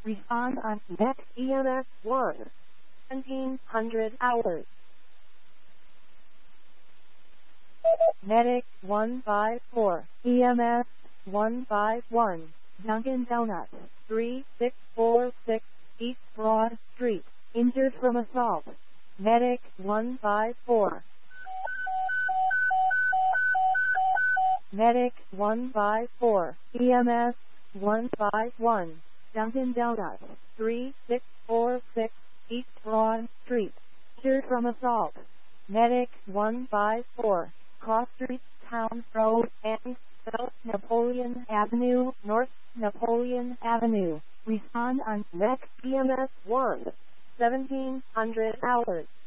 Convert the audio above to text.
Respond on next EMS 1. 1700 hours. Medic 154. EMS 151. Dunkin' Donuts 3646 East Broad Street. Injured from assault. Medic 154. Medic 154. EMS 151. Dunkin' Donuts 3646 East Broad Street. Injured from assault. Medic 154. Cross Street, Town Road, and South Napoleon Avenue, North Napoleon Avenue. Respond on next EMS 1. 1700 hours.